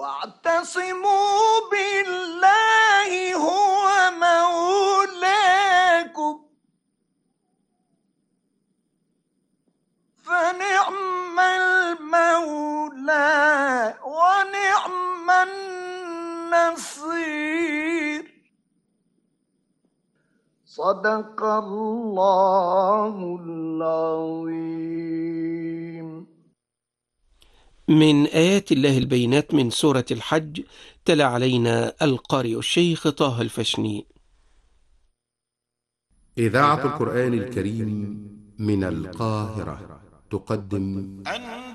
واعتصموا بالله هو مولاكم فنعم المولى ونعم النصير. صدق الله العظيم. من آيات الله البينات من سورة الحج. تلا علينا القارئ الشيخ طه الفشني. إذاعة القرآن الكريم من القاهرة تقدم